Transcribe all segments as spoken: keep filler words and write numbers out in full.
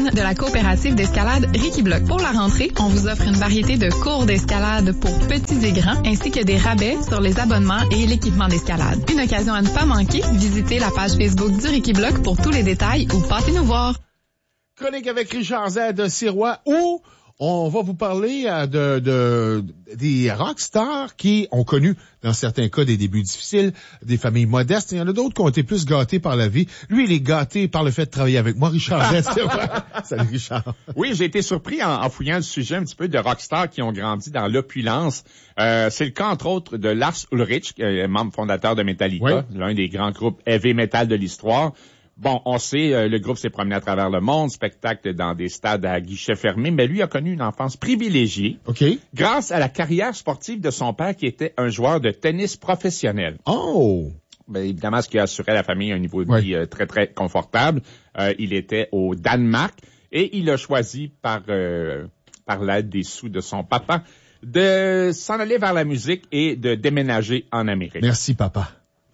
jeunes de la coopérative d'escalade Ricky Block. Pour la rentrée, on vous offre une variété de cours d'escalade pour petits et grands, ainsi que des rabais sur les abonnements et l'équipement d'escalade. Une occasion à ne pas manquer, visitez la page Facebook du Ricky Block pour tous les détails ou passez nous voir. Chronique avec Richard Z de Sirois où on va vous parler euh, de, de des rockstars qui ont connu, dans certains cas, des débuts difficiles, des familles modestes. Il y en a d'autres qui ont été plus gâtés par la vie. Lui, il est gâté par le fait de travailler avec moi, Richard Z. Salut, Richard. Oui, j'ai été surpris en, en fouillant le sujet un petit peu de rockstars qui ont grandi dans l'opulence. Euh, c'est le cas, entre autres, de Lars Ulrich, euh, membre fondateur de Metallica, oui. L'un des grands groupes heavy metal de l'histoire. Bon, on sait, euh, le groupe s'est promené à travers le monde, spectacle dans des stades à guichets fermés, mais lui a connu une enfance privilégiée. OK. Grâce à la carrière sportive de son père qui était un joueur de tennis professionnel. Oh! Ben, évidemment, ce qui assurait à la famille un niveau de vie ouais. euh, très, très confortable. Euh, il était au Danemark et il a choisi par, euh, par l'aide des sous de son papa de s'en aller vers la musique et de déménager en Amérique. Merci, papa.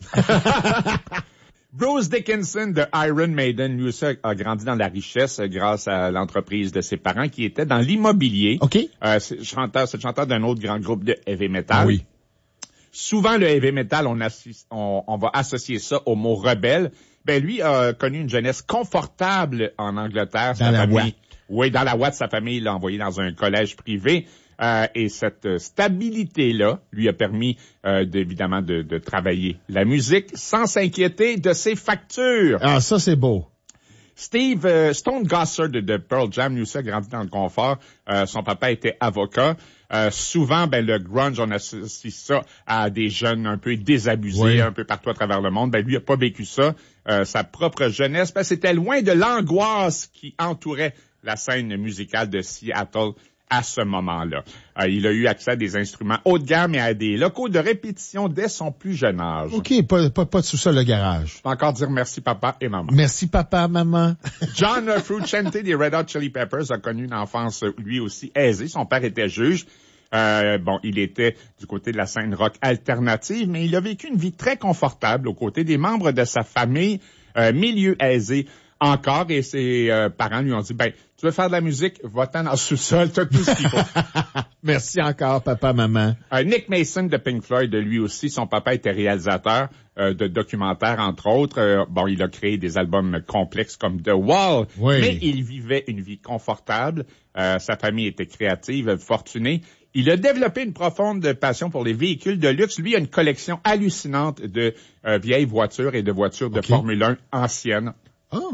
Bruce Dickinson de Iron Maiden, lui aussi a grandi dans la richesse grâce à l'entreprise de ses parents qui était dans l'immobilier. OK. Euh, c'est chanteur, c'est le chanteur d'un autre grand groupe de heavy metal. Oui. Souvent, le heavy metal, on, associe, on, on va associer ça au mot rebelle. Ben, lui a connu une jeunesse confortable en Angleterre. Dans sa la famille, Ouate. Oui, dans la Ouate, sa famille l'a envoyé dans un collège privé. Euh, et cette stabilité-là lui a permis, euh, de, évidemment, de, de travailler la musique sans s'inquiéter de ses factures. Ah, ça, c'est beau. Steve euh, Stone Gossard de, de Pearl Jam, lui aussi a grandi dans le confort. Euh, son papa était avocat. Euh, souvent, ben le grunge, on associe ça à des jeunes un peu désabusés, oui. un peu partout à travers le monde. Ben lui a pas vécu ça. Euh, sa propre jeunesse, ben, c'était loin de l'angoisse qui entourait la scène musicale de Seattle à ce moment-là. Euh, il a eu accès à des instruments haut de gamme et à des locaux de répétition dès son plus jeune âge. OK, pas, pas, pas de sous-sol, le garage. Je peux encore dire merci papa et maman. Merci papa, maman. John Frusciante des Red Hot Chili Peppers a connu une enfance lui aussi aisée. Son père était juge. Euh, bon, il était du côté de la scène rock alternative, mais il a vécu une vie très confortable aux côtés des membres de sa famille, euh, milieu aisé encore, et ses euh, parents lui ont dit, ben, tu veux faire de la musique, va-t'en dans le sous-sol, t'as tout ce qu'il faut. Merci encore, papa, maman. Euh, Nick Mason de Pink Floyd, lui aussi, son papa était réalisateur euh, de documentaires, entre autres. Euh, bon, il a créé des albums complexes comme The Wall, oui. mais il vivait une vie confortable. Euh, sa famille était créative, fortunée. Il a développé une profonde passion pour les véhicules de luxe. Lui a une collection hallucinante de euh, vieilles voitures et de voitures de okay. Formule un anciennes. Oh.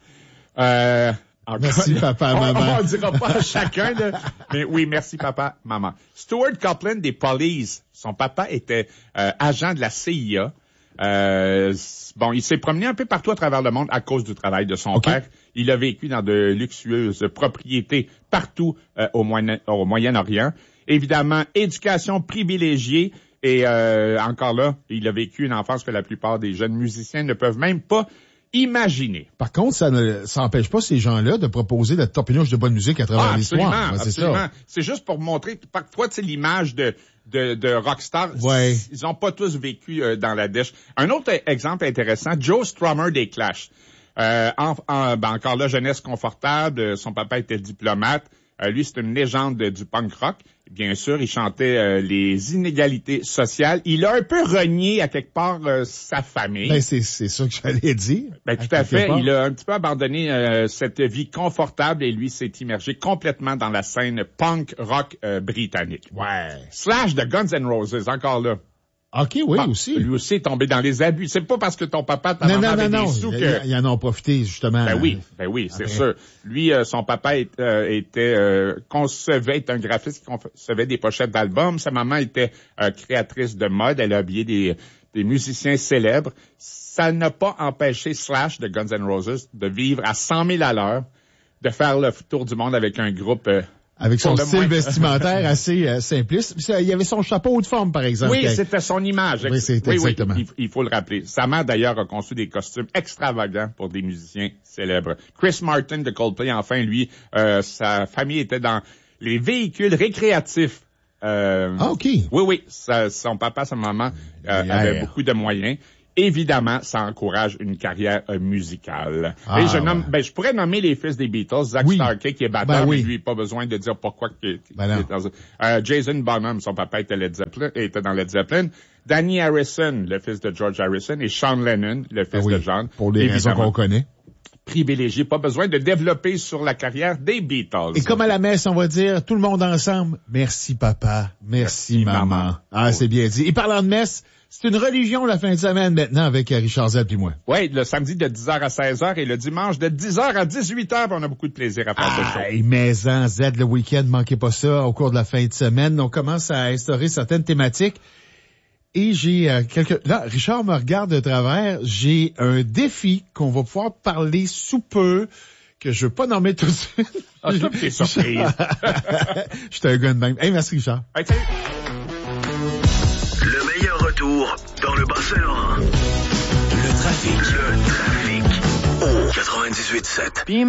Euh, merci papa, on, maman. On ne dira pas à chacun, là, mais oui, merci papa, maman. Stuart Copeland des Police, son papa était euh, agent de la C I A. Euh, bon, il s'est promené un peu partout à travers le monde à cause du travail de son okay. père. Il a vécu dans de luxueuses propriétés partout euh, au, Moyen, au Moyen-Orient. Évidemment, éducation privilégiée. Et euh, encore là, il a vécu une enfance que la plupart des jeunes musiciens ne peuvent même pas imaginer. Par contre, ça ne ça empêche pas ces gens-là de proposer de torpillouche de bonne musique à travers ah, l'histoire. Absolument, ben, c'est absolument. Ça. C'est juste pour montrer, parfois, tu sais, l'image de, de, de rockstar. Ouais. Ils n'ont pas tous vécu euh, dans la dèche. Un autre exemple intéressant, Joe Strummer des Clash. Euh, en, en, ben encore là, jeunesse confortable. Son papa était diplomate. Euh, lui, c'est une légende de, du punk rock. Bien sûr, il chantait euh, les inégalités sociales. Il a un peu renié à quelque part euh, sa famille. Ben c'est c'est ça que j'allais dire. Ben tout à, à fait. Part. Il a un petit peu abandonné euh, cette vie confortable et lui s'est immergé complètement dans la scène punk rock euh, britannique. Ouais. Slash de Guns N' Roses, encore là. OK, oui, bon, aussi. Lui aussi est tombé dans les abus. C'est pas parce que ton papa t'a non, avait non, des non. sous il, que... Il en a profité, justement. Ben oui, ben oui, c'est sûr. Lui, euh, son papa est, euh, était euh, concevait, était un graphiste qui concevait des pochettes d'albums. Sa maman était euh, créatrice de mode. Elle a habillé des, des musiciens célèbres. Ça n'a pas empêché Slash de Guns N' Roses de vivre à cent mille à l'heure, de faire le tour du monde avec un groupe... Euh, Avec son style moins... vestimentaire assez euh, simpliste. Il y avait son chapeau haut de forme, par exemple. Oui, c'était son image. Oui, c'est oui, exactement. Oui, il, il faut le rappeler. Sa mère, d'ailleurs, a conçu des costumes extravagants pour des musiciens célèbres. Chris Martin de Coldplay, enfin, lui, euh, sa famille était dans les véhicules récréatifs. Euh, ah, OK. Oui, oui. Sa, son papa, sa maman euh, yeah. avaient beaucoup de moyens. évidemment, ça encourage une carrière euh, musicale. Ah, Et je nomme, ouais. ben, je pourrais nommer les fils des Beatles, Zach Oui. Starkey, qui est batteur, Ben oui. mais lui, pas besoin de dire pourquoi qu'il Ben non. est dans euh, Jason Bonham, son papa était Led Zeppelin, était dans Led Zeppelin. Danny Harrison, le fils de George Harrison, et Sean Lennon, le fils Ben oui, de John. pour les raisons Évidemment, qu'on connaît. privilégié, pas besoin de développer sur la carrière des Beatles. Et comme à la messe, on va dire, tout le monde ensemble, merci papa, merci, Merci, maman. maman. Ah, Oh. c'est bien dit. Et parlant de messe, c'est une religion la fin de semaine maintenant avec Richard Z et moi. Oui, le samedi de dix heures à seize heures et le dimanche de dix heures à dix-huit heures. On a beaucoup de plaisir à faire ce show. Ah, et Maison Z le week-end, manquez pas ça au cours de la fin de semaine. On commence à instaurer certaines thématiques. Et j'ai euh, quelques... Là, Richard me regarde de travers. J'ai un défi qu'on va pouvoir parler sous peu, que je veux pas nommer tout de suite. Ah, je trouve que t'es surprise. Je suis un gars de même. Hey, merci Richard. Hey, salut. Le meilleur retour dans le Bas-Saint-Laurent. Le trafic. Le trafic. Au quatre-vingt-dix-huit sept.